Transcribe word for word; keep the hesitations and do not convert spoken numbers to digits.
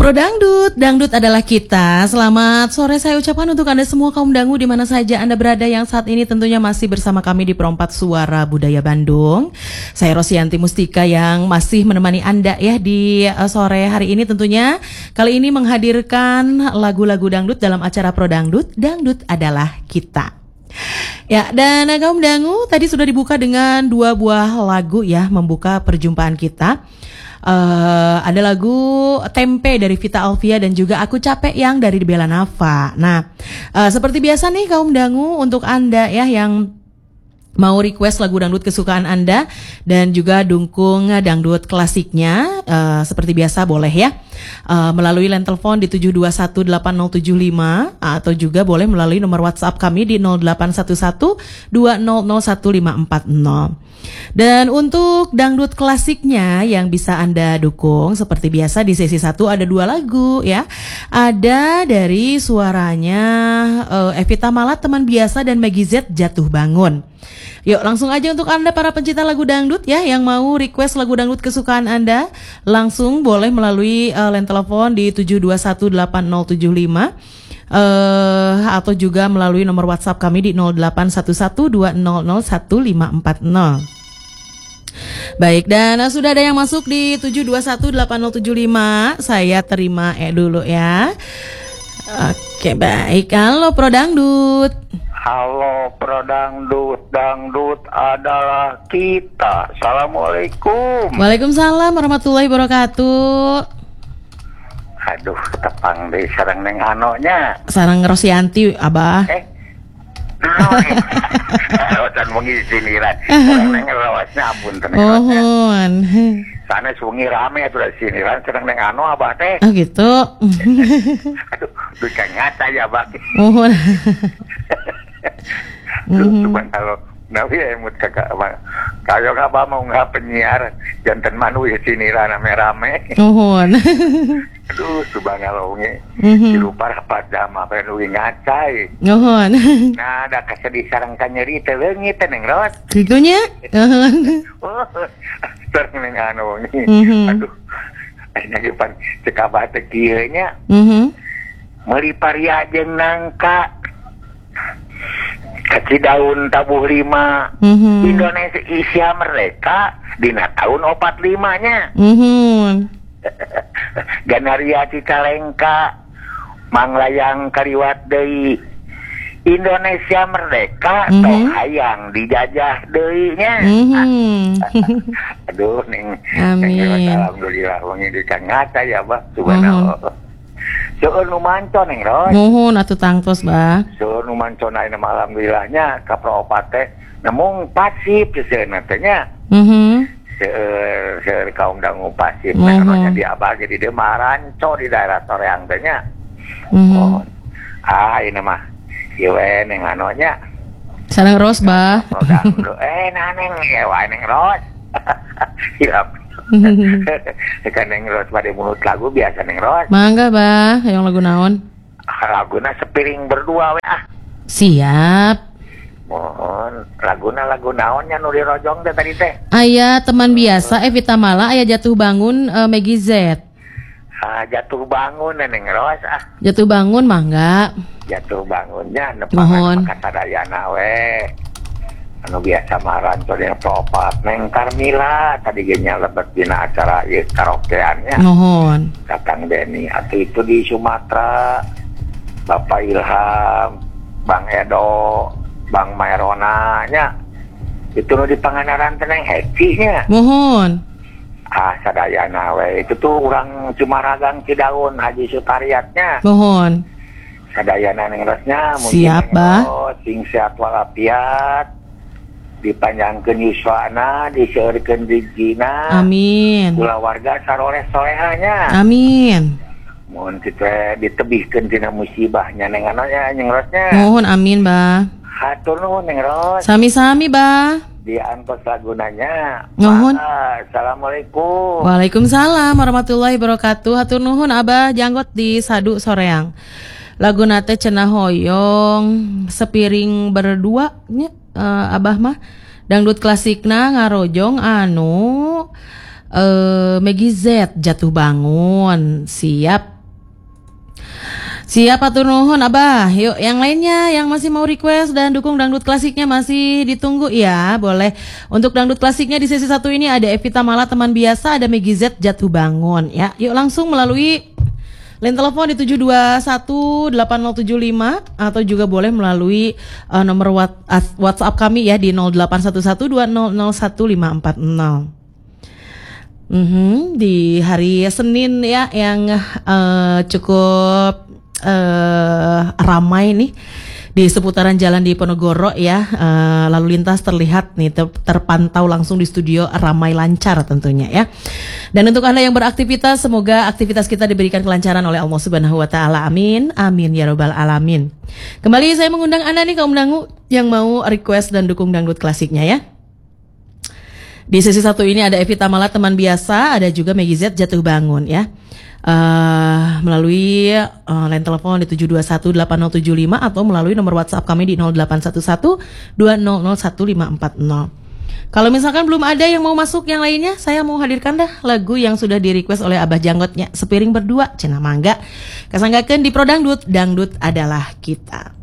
Pro Dangdut, Dangdut adalah kita. Selamat sore saya ucapkan untuk Anda semua kaum dangu di mana saja Anda berada yang saat ini tentunya masih bersama kami di Perempat Suara Budaya Bandung. Saya Rosianti Mustika yang masih menemani Anda ya di uh, sore hari ini tentunya. Kali ini menghadirkan lagu-lagu dangdut dalam acara Pro Dangdut, Dangdut adalah kita. Ya, dan kaum dangu tadi sudah dibuka dengan dua buah lagu ya membuka perjumpaan kita. Uh, ada lagu Tempe dari Vita Alvia dan juga Aku Capek yang dari Bella Nava. Nah, uh, seperti biasa nih kaum dangu, untuk Anda ya yang mau request lagu dangdut kesukaan Anda dan juga dukung dangdut klasiknya, uh, seperti biasa boleh ya uh, melalui line telepon di tujuh dua satu delapan nol tujuh lima atau juga boleh melalui nomor WhatsApp kami di nol delapan satu satu dua nol nol satu lima empat nol. Dan untuk dangdut klasiknya yang bisa Anda dukung seperti biasa di sesi satu ada dua lagu ya. Ada dari suaranya uh, Evita Mala Teman Biasa dan Maggie Z Jatuh Bangun. Yuk langsung aja untuk Anda para pencinta lagu dangdut ya yang mau request lagu dangdut kesukaan Anda, langsung boleh melalui uh, line telepon di tujuh dua satu delapan nol tujuh lima uh, atau juga melalui nomor WhatsApp kami di nol delapan satu satu dua nol nol satu lima empat nol. Baik, dan uh, sudah ada yang masuk di tujuh dua satu delapan nol tujuh lima. Saya terima eh dulu ya. Oke, baik. Halo Pro Dangdut. Halo Pro Dangdut, Dangdut adalah kita. Assalamualaikum. Waalaikumsalam warahmatullahi wabarakatuh. Aduh, tepang deh sareng neng anonya. Sareng Rosianti, Abah. Eh, naon ya? Rosan mengisi siniran. Sareng neng lawasnya ampun tenang. Ohon. Sana sungi rame atuh da siniran sareng neng ano Abah teh. Oh gitu. Aduh, duka nyata ya Abah. Ohon. Cuma kalau nabi emut kakak abang, kalau abah mau nggak penyiar jantan manu ya sini rame rame. Nuhun. Aduh, subang ngalonge. Mhm. Dilupa rapat dama penuh ngacai. Nuhun. Nah, ada kesedih sarang kanyeri teh leungit teh neng Ros. Gitunya? Nuhun. Oh, sareng neng anu nih. Mhm. Aduh. Ayeuna ge pan cek abah teh kieu nya. Mhm. Meuli paria jeung nangka. Kaci daun tabuh lima. Mhm. Indonesia Merdeka dina tahun opat limanya. Mhm. Ganaria Cicalengka manglayang kaliwat deui. Indonesia Merdeka Mhm. tong hayang dijajah deui nya. Mhm. Aduh ning. Amin. Alhamdulillah wong ieu ngaca ya Bah subhanallah. Seueur nu manco neng Ros. Nuhun atuh tangtos, Bah. Seueur nu manco na alhamdulillahnya ka Proopat teh nemung pasif seueurna teh nya. Mhm. Seueur seueur kaum dangu pasif Mhm. nah nya di Abah ge di dieu mah ranco di daerah Soreang teh nya. Mhm. Oh. Ah ini mah ieu we neng anu nya. Sareng Ros, Bah. Eh nah neng ya wae neng Ros. Hilap. Kan neng Ros pada mulut lagu biasa neng Ros. Mangga, Bah, yang lagu naon? Laguna sepiring berdua we ah. Siap. Mohon laguna lagu naonnya nu dirojong teh tadi teh. Aya Teman Biasa Evita Mala, aya Jatuh Bangun uh, Maggie Z. Ah, jatuh bangun neng Ros ah. Jatuh Bangun mangga. Jatuh bangunnya Mohon. nepangan kata dayana we. Anu biasa maran coy Proopat neng Karmila tadi ge nya lebet dina acara ieu karaokeannya. Nuhun. Kakang Denny atau itu di Sumatera Bapak Ilham, Bang Edo, Bang Mairona nya. Itu nu di Pangandaran teh neng Heci nya. Mohon. Ah sadayana we itu tuh urang Cumaragang Cidaun Haji Sutariatnya. Mohon. Sadayana neng Rosnya Siap, Bah. Sing sehat walafiat. Dipanjangkeun yuswana, diseureurkeun rezekina. Amin. Kula warga saroleh solehanya. Amin. Mohon kita ditebihkeun tina musibahnya neng anonya neng Rosnya. Mohon amin, Bah. Hatur nuhun neng Ros. Sami-sami, Bah. Diantos lagunanya. Nuhun. Ah, Assalamualaikum. Waalaikumsalam warahmatullahi wabarakatuh. Hatur nuhun Abah janggot di Sadu Soreang. Laguna teh cenah hoyong sepiring berdua nya uh, Abah mah dangdut klasikna ngarojong anu uh, Maggie Z Jatuh Bangun. Siap Siapa tuh nuhun Abah? Yuk yang lainnya yang masih mau request dan dukung dangdut klasiknya masih ditunggu ya. Boleh. Untuk dangdut klasiknya di sesi satu ini ada Evita Mala teman biasa, ada Meggy Z Jatuh Bangun ya. Yuk langsung melalui line telepon di tujuh dua satu delapan nol tujuh lima atau juga boleh melalui uh, nomor WhatsApp kami ya di nol delapan satu satu dua nol nol satu lima empat nol. Mm-hmm, di hari Senin ya yang uh, cukup Uh, ramai nih di seputaran jalan di Ponorogo ya, uh, lalu lintas terlihat nih ter- terpantau langsung di studio ramai lancar tentunya ya. Dan untuk Anda yang beraktivitas, semoga aktivitas kita diberikan kelancaran oleh Allah Subhanahu wa taala. Amin. Amin ya rabbal alamin. Kembali saya mengundang Anda nih kaum dangu yang mau request dan dukung dangdut klasiknya ya. Di sesi satu ini ada Evita Mala teman biasa, ada juga Meggy Z Jatuh Bangun ya. Uh, melalui uh, line telepon di tujuh dua satu delapan nol tujuh lima atau melalui nomor WhatsApp kami di nol delapan satu satu dua nol nol satu lima empat nol. Kalau misalkan belum ada yang mau masuk yang lainnya, saya mau hadirkan dah lagu yang sudah di request oleh Abah Janggotnya, Sepiring Berdua, Cenah Mangga. Kasanggakeun di Pro Dangdut, Dangdut Adalah Kita.